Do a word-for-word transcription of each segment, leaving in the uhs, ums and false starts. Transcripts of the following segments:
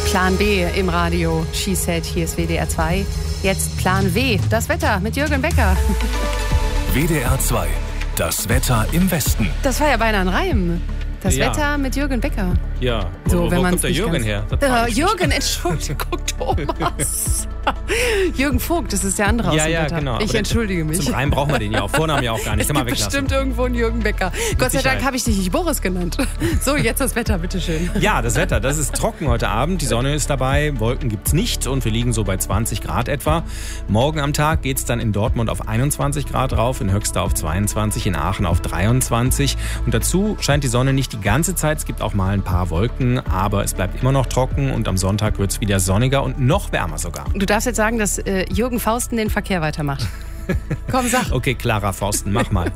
Plan B im Radio. She said, hier ist W D R zwei. Jetzt Plan W, das Wetter mit Jürgen Becker. W D R zwei, das Wetter im Westen. Das war ja beinahe ein Reim. Das Ja. Wetter mit Jürgen Becker. Ja, wo, So, wo, wenn wo man's kommt der nicht Jürgen ganz- her? Das Äh, frag ich mich. Jürgen, Entschuldigung, Thomas. Jürgen Vogt, das ist der andere aus Ja, dem ja, Wetter. genau. Ich Aber den- entschuldige mich. Zum Reim brauchen wir den ja auch. Vornamen ja auch gar nicht. Es Kann man gibt weglassen. bestimmt irgendwo einen Jürgen Becker. Gott sei Dank Sicherheit. habe ich dich nicht Boris genannt. So, jetzt das Wetter, bitteschön. Ja, das Wetter, das ist trocken heute Abend. Die Sonne ist dabei, Wolken gibt's nicht und wir liegen so bei zwanzig Grad etwa. Morgen am Tag geht's dann in Dortmund auf einundzwanzig Grad rauf, in Höxter auf zweiundzwanzig, in Aachen auf dreiundzwanzig. Und dazu scheint die Sonne nicht die ganze Zeit. Es gibt auch mal ein paar Wolken, aber es bleibt immer noch trocken und am Sonntag wird's wieder sonniger und noch wärmer sogar. Du darfst jetzt sagen, dass äh, Jürgen Fausten den Verkehr weitermacht. Komm, sag. Okay, Clara Forsten, mach mal.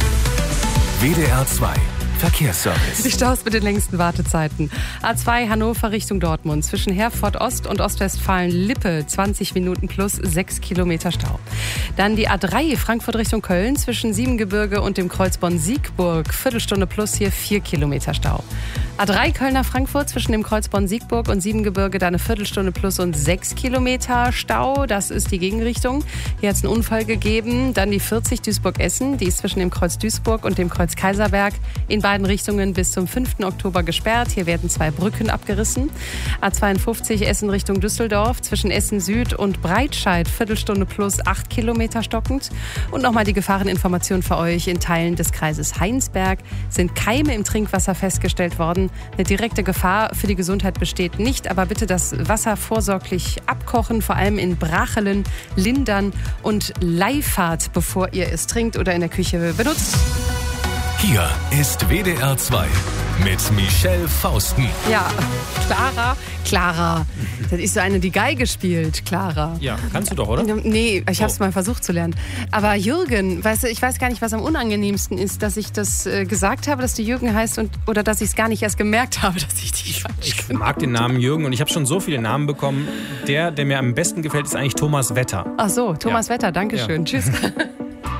W D R zwei, Verkehrsservice. Die Staus mit den längsten Wartezeiten. A zwei Hannover Richtung Dortmund. Zwischen Herford Ost und Ostwestfalen-Lippe zwanzig Minuten plus sechs Kilometer Stau. Dann die A drei Frankfurt Richtung Köln. Zwischen Siebengebirge und dem Kreuz Bonn-Siegburg. Viertelstunde plus hier vier Kilometer Stau. A drei Kölner Frankfurt zwischen dem Kreuz Bonn-Siegburg und Siebengebirge. Da eine Viertelstunde plus und sechs Kilometer Stau. Das ist die Gegenrichtung. Hier hat es einen Unfall gegeben. Dann die vierzig Duisburg-Essen. Die ist zwischen dem Kreuz Duisburg und dem Kreuz Kaiserberg in beiden Richtungen bis zum fünften Oktober gesperrt. Hier werden zwei Brücken abgerissen. A zweiundfünfzig Essen Richtung Düsseldorf. Zwischen Essen Süd und Breitscheid. Viertelstunde plus acht Kilometer stockend. Und nochmal die Gefahreninformation für euch. In Teilen des Kreises Heinsberg sind Keime im Trinkwasser festgestellt worden. Eine direkte Gefahr für die Gesundheit besteht nicht, aber bitte das Wasser vorsorglich abkochen, vor allem in Brachelen, Lindern und Leifahrt, bevor ihr es trinkt oder in der Küche benutzt. Hier ist W D R zwei mit Michelle Fausten. Ja, Clara, Clara. Das ist so eine, die Geige spielt, Clara. Ja, kannst du doch, oder? Nee, ich habe es Oh. mal versucht zu lernen. Aber Jürgen, weißt du, ich weiß gar nicht, was am unangenehmsten ist, dass ich das äh, gesagt habe, dass die Jürgen heißt und oder dass ich es gar nicht erst gemerkt habe, dass ich die falsch Ich genannt mag den Namen Jürgen und ich habe schon so viele Namen bekommen. Der, der mir am besten gefällt, ist eigentlich Thomas Wetter. Ach so, Thomas Ja. Wetter, danke schön. Ja. Tschüss.